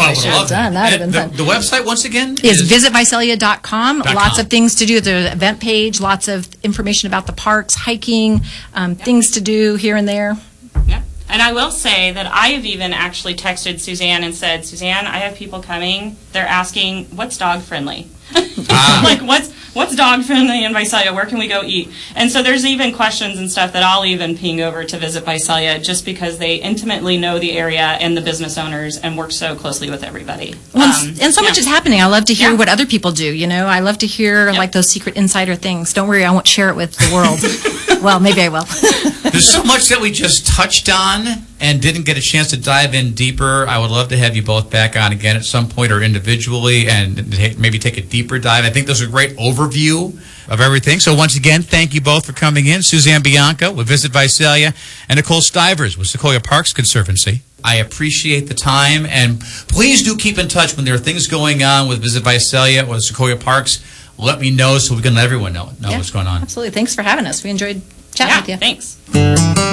I would have loved that. That would have been fun. The website, once again, is visitvisalia.com. Lots of things to do. There's an event page, lots of information about the parks, hiking, things to do here and there. Yeah. And I will say that I have even actually texted Suzanne and said, Suzanne, I have people coming. They're asking, what's dog friendly? Like, what's dog friendly in Visalia? Where can we go eat? And so there's even questions and stuff that I'll even ping over to Visit Visalia, just because they intimately know the area and the business owners and work so closely with everybody. And so much is happening. I love to hear what other people do. You know, I love to hear like those secret insider things. Don't worry, I won't share it with the world. Well, maybe I will. There's so much that we just touched on and didn't get a chance to dive in deeper. I would love to have you both back on again at some point, or individually, and maybe take a deeper dive. I think this is a great overview of everything. So once again, thank you both for coming in. Suzanne Bianco with Visit Visalia and Nicole Stivers with Sequoia Parks Conservancy. I appreciate the time, and please do keep in touch when there are things going on with Visit Visalia or Sequoia Parks. Let me know so we can let everyone know what's going on. Absolutely. Thanks for having us. We enjoyed chatting with you. Thanks.